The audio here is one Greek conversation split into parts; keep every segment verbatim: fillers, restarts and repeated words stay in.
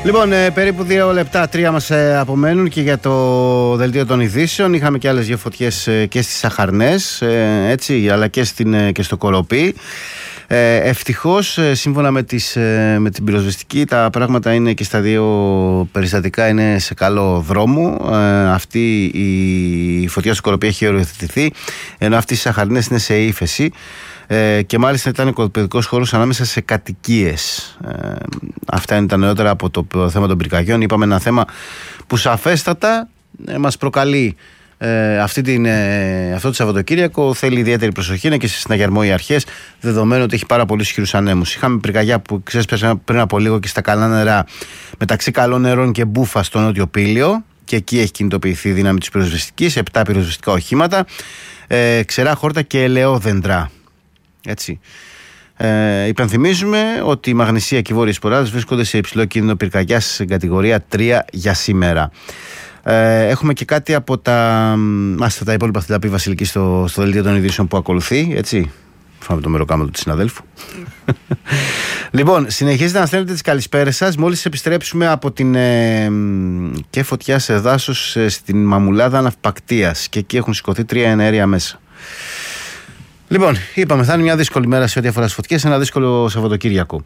Λοιπόν, ε, περίπου δύο λεπτά, τρία μας ε, απομένουν και για το δελτίο των ειδήσεων. Είχαμε και άλλες δύο φωτιές ε, και στις Σαχαρνές, ε, έτσι, αλλά και, στην, ε, και στο Κοροπή. Ε, ευτυχώς, ε, σύμφωνα με, τις, ε, με την πυροσβεστική, τα πράγματα είναι και στα δύο περιστατικά είναι σε καλό δρόμο. Ε, αυτή η φωτιά στο Κοροπή έχει οριοθετηθεί, ενώ αυτή στις Σαχαρνές είναι σε ύφεση. Ε, και μάλιστα ήταν οικοπαιδικός χώρος ανάμεσα σε κατοικίες. Ε, αυτά είναι τα νεότερα από το, το θέμα των πυρκαγιών. Είπαμε ένα θέμα που σαφέστατα ε, μας προκαλεί ε, αυτή την, ε, αυτό το Σαββατοκύριακο. Θέλει ιδιαίτερη προσοχή, είναι και σε συναγερμό οι αρχές, δεδομένου ότι έχει πάρα πολλούς ισχυρούς ανέμους. Είχαμε πυρκαγιά που ξέσπασε πριν από λίγο και στα καλά νερά, μεταξύ Καλών Νερών και Μπούφα στο Νότιο Πήλιο, και εκεί έχει κινητοποιηθεί η δύναμη της πυροσβεστικής, επτά πυροσβεστικά οχήματα, ε, ξερά χόρτα και ελαιόδεντρα. Έτσι. Ε, υπενθυμίζουμε ότι η Μαγνησία και οι Βόρειες Ποράδες βρίσκονται σε υψηλό κίνδυνο πυρκαγιάς σε κατηγορία τρία για σήμερα. Ε, έχουμε και κάτι από τα, άστε, τα υπόλοιπα θα τα πει Βασιλική στο, στο δελτίο των ειδήσεων που ακολουθεί. Έτσι. Φάμε το μεροκάματο του συναδέλφου. Λοιπόν, συνεχίζετε να στέλνετε τις καλησπέρες σας. Μόλις επιστρέψουμε από την ε, και φωτιά σε δάσος ε, στην Μαμουλάδα Ναυπακτίας, και εκεί έχουν σηκωθεί τρία εναέρια μέσα. Λοιπόν, είπαμε, θα είναι μια δύσκολη μέρα σε ό,τι αφορά τις φωτιές, ένα δύσκολο Σαββατοκύριακο.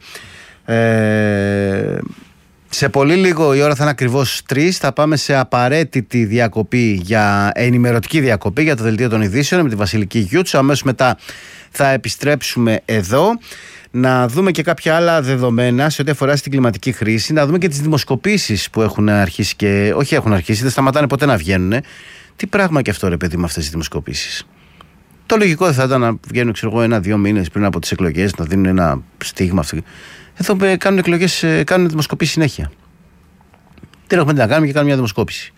Ε, σε πολύ λίγο η ώρα θα είναι ακριβώς τρεις. Θα πάμε σε απαραίτητη διακοπή, για ενημερωτική διακοπή για το δελτίο των ειδήσεων με τη Βασιλική Γιούτσου. Αμέσως μετά θα επιστρέψουμε εδώ να δούμε και κάποια άλλα δεδομένα σε ό,τι αφορά στην κλιματική χρήση, να δούμε και τις δημοσκοπήσεις που έχουν αρχίσει και όχι έχουν αρχίσει, δεν σταματάνε ποτέ να βγαίνουν. Τι πράγμα και αυτό, ρε παιδί, με αυτές τις δημοσκοπήσεις. Το λογικό δεν θα ήταν να βγαίνουν, ξέρω εγώ, ένα-δύο μήνες πριν από τις εκλογές, να δίνουν ένα στίγμα. Εδώ κάνουν εκλογές, κάνουν δημοσκοπήσεις συνέχεια. Τι έχουμε να κάνουμε και κάνουν μια δημοσκόπηση.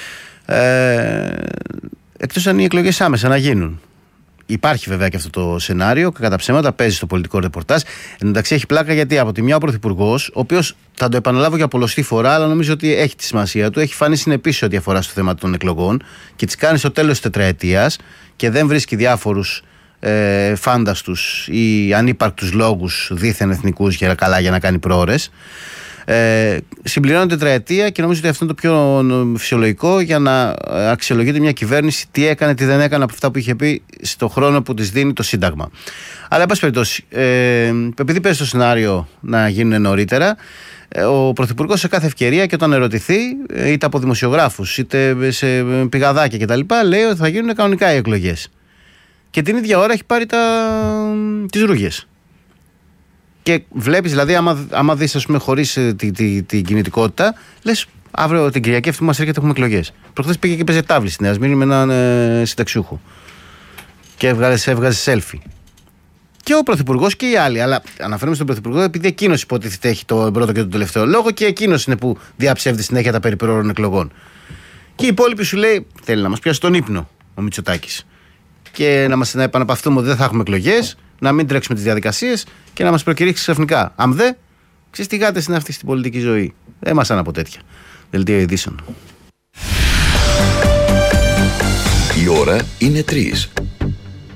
Ε, εκτός αν οι εκλογές άμεσα να γίνουν. Υπάρχει βέβαια και αυτό το σενάριο, κατά ψέματα παίζει στο πολιτικό ρεπορτάζ. Εν τω μεταξύ έχει πλάκα, γιατί από τη μια ο Πρωθυπουργός, ο οποίος, θα το επαναλάβω για πολλοστή φορά, αλλά νομίζω ότι έχει τη σημασία του, έχει φανεί συνεπής ό,τι αφορά στο θέμα των εκλογών και τις κάνει στο τέλος της τετραετίας και δεν βρίσκει διάφορους ε, φάνταστους ή ανύπαρκτους λόγους δίθεν εθνικούς για καλά για να κάνει προώρες. Ε, συμπληρώνει τετραετία και νομίζω ότι αυτό είναι το πιο φυσιολογικό για να αξιολογείται μια κυβέρνηση τι έκανε, τι δεν έκανε από αυτά που είχε πει στο χρόνο που της δίνει το Σύνταγμα. Αλλά, εν πάση περιπτώσει, ε, επειδή παίζει το σενάριο να γίνουν νωρίτερα, ε, ο Πρωθυπουργός σε κάθε ευκαιρία και όταν ερωτηθεί, είτε από δημοσιογράφους είτε σε πηγαδάκια κτλ., λέει ότι θα γίνουν κανονικά οι εκλογές. Και την ίδια ώρα έχει πάρει τα, τις ρούγες. Και βλέπεις, δηλαδή, άμα, άμα δεις, ας πούμε, χωρίς την τη, τη, τη κινητικότητα, λες αύριο την Κυριακή αυτή που μας έρχεται έχουμε εκλογές. Προχθές πήγε και παίζε τάβλη στη Νέα Σμύρνη με έναν ε, συνταξιούχο. Και έβγαζε, έβγαζε selfie. Και ο Πρωθυπουργός και οι άλλοι. Αλλά αναφέρομαι στον Πρωθυπουργό επειδή εκείνος υποτίθεται έχει το πρώτο και το τελευταίο λόγο και εκείνος είναι που διαψεύδει συνέχεια τα περί προώρων εκλογών. Και οι υπόλοιποι σου λέει θέλει να μας πιάσει τον ύπνο ο Μητσοτάκης. Και να μας να επαναπαυθούμε ότι δεν θα έχουμε εκλογές, να μην τρέξουμε τις διαδικασίες και να μας προκηρύξει ξαφνικά. Αν δε, ξέρεις τι γάτες είναι αυτή στην πολιτική ζωή. Δεν μας από τέτοια. Δελτίο ειδήσεων. Η ώρα είναι τρεις.